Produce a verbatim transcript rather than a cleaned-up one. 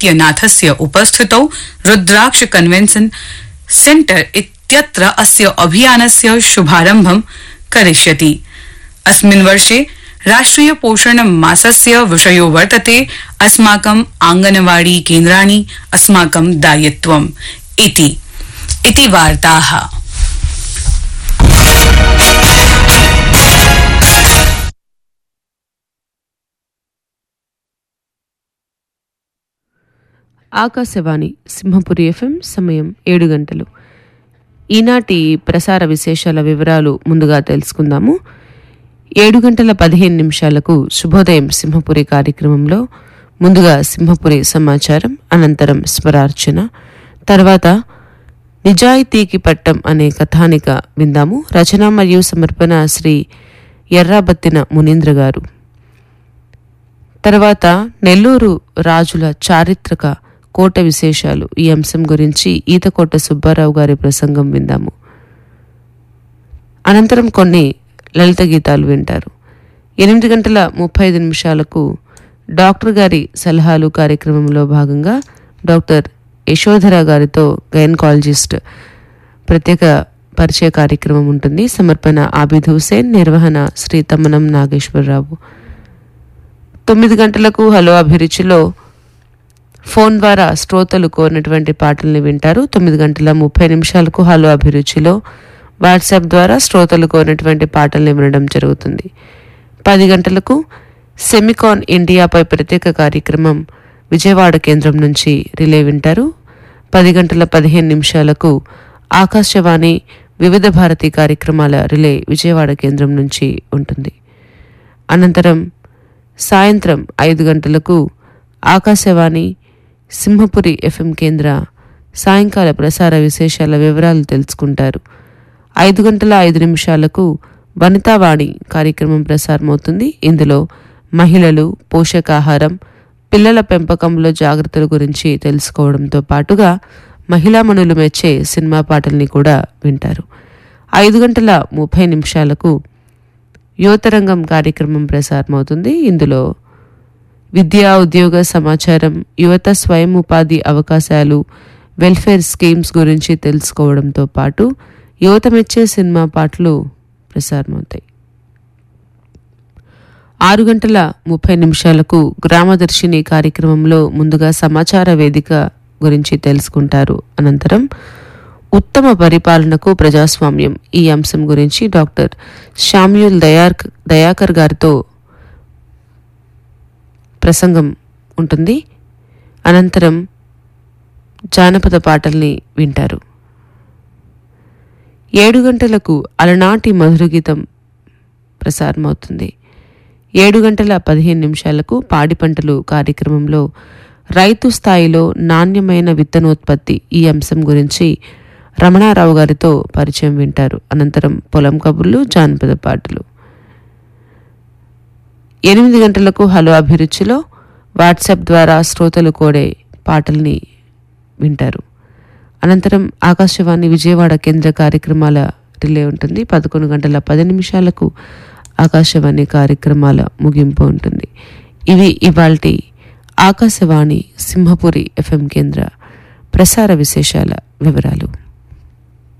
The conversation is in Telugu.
आदित्यनाथस्य उपस्थितौ रुद्राक्ष कन्वेन्शन सेंटर इत्यत्र अस्य अभियानस्य शुभारम्भं करिष्यति। अस्मिन् वर्षे राष्ट्रिय पोषण मासस्य विषयो वर्तते अस्माकं आंगनवाड़ी केन्द्राणि अस्माकं दायित्वम् इति इति वार्ताः। ఆకాశవాణి సింహపురి ఎఫ్ఎం సమయం ఏడు గంటలు. ఈనాటి ప్రసార విశేషాల వివరాలు ముందుగా తెలుసుకుందాము. ఏడు గంటల పదిహేను నిమిషాలకు శుభోదయం సింహపురి కార్యక్రమంలో ముందుగా సింహపురి సమాచారం, అనంతరం స్మరార్చన, తర్వాత నిజాయితీకి పట్టం అనే కథానిక విందాము. రచన మరియు సమర్పణ శ్రీ ఎర్రాబత్తిన మునీంద్ర గారు. తర్వాత నెల్లూరు రాజుల చారిత్రక కోట విశేషాలు ఈ అంశం గురించి ఈతకోట సుబ్బారావు గారి ప్రసంగం విందాము. అనంతరం కొన్ని లలిత గీతాలు వింటారు. ఎనిమిది గంటల ముప్పై ఐదు నిమిషాలకు డాక్టర్ గారి సలహాలు కార్యక్రమంలో భాగంగా డాక్టర్ యశోధర గారితో గైనకాలజిస్ట్ ప్రత్యేక పరిచయ కార్యక్రమం ఉంటుంది. సమర్పణ ఆబిద్ హుసేన్, నిర్వహణ శ్రీ తమ్మనం నాగేశ్వరరావు. తొమ్మిది గంటలకు హలో అభిరుచిలో ఫోన్ ద్వారా శ్రోతలు కోరినటువంటి పాటల్ని వింటారు. తొమ్మిది గంటల ముప్పై నిమిషాలకు హలో అభిరుచిలో వాట్సాప్ ద్వారా శ్రోతలు కోరినటువంటి పాటల్ని వినడం జరుగుతుంది. పది గంటలకు సెమికాన్ ఇండియాపై ప్రత్యేక కార్యక్రమం విజయవాడ కేంద్రం నుంచి రిలే వింటారు. పది గంటల పదిహేను నిమిషాలకు ఆకాశవాణి వివిధ భారతి కార్యక్రమాల రిలే విజయవాడ కేంద్రం నుంచి ఉంటుంది. అనంతరం సాయంత్రం ఐదు గంటలకు ఆకాశవాణి సింహపురి ఎఫ్ఎం కేంద్ర సాయంకాల ప్రసార విశేషాల వివరాలు తెలుసుకుంటారు. ఐదు గంటల ఐదు నిమిషాలకు వనితావాణి కార్యక్రమం ప్రసారమవుతుంది. ఇందులో మహిళలు, పోషకాహారం, పిల్లల పెంపకంలో జాగ్రత్తల గురించి తెలుసుకోవడంతో పాటుగా మహిళామణులు మెచ్చే సినిమా పాటల్ని కూడా వింటారు. ఐదు గంటల ముప్పై నిమిషాలకు యువతరంగం కార్యక్రమం ప్రసారమవుతుంది. ఇందులో విద్యా, ఉద్యోగ సమాచారం, యువత స్వయం ఉపాధి అవకాశాలు, వెల్ఫేర్ స్కీమ్స్ గురించి తెలుసుకోవడంతో పాటు యువత మెచ్చే సినిమా పాటలు ప్రసారమవుతాయి. ఆరు గంటల ముప్పై నిమిషాలకు గ్రామదర్శిని కార్యక్రమంలో ముందుగా సమాచార వేదిక గురించి తెలుసుకుంటారు. అనంతరం ఉత్తమ పరిపాలనకు ప్రజాస్వామ్యం ఈ అంశం గురించి డాక్టర్ శామ్యూల్ దయార్ దయాకర్ గారితో ప్రసంగం ఉంటుంది. అనంతరం జానపద పాటల్ని వింటారు. ఏడు గంటలకు అలనాటి మధుర గీతం ప్రసారమవుతుంది. ఏడు గంటల పదిహేను నిమిషాలకు పాడి పంటలు కార్యక్రమంలో రైతు స్థాయిలో నాణ్యమైన విత్తనోత్పత్తి ఈ అంశం గురించి రమణారావు గారితో పరిచయం వింటారు. అనంతరం పొలం కబుర్లు, జానపద పాటలు. ఎనిమిది గంటలకు హలో అభిరుచిలో వాట్సాప్ ద్వారా శ్రోతలు కోడే పాటల్ని వింటారు. అనంతరం ఆకాశవాణి విజయవాడ కేంద్ర కార్యక్రమాల రిలే ఉంటుంది. పదకొండు గంటల పది నిమిషాలకు ఆకాశవాణి కార్యక్రమాల ముగింపు ఉంటుంది. ఇవి ఇవాల్టి ఆకాశవాణి సింహపురి ఎఫ్ఎం కేంద్ర ప్రసార విశేషాల వివరాలు.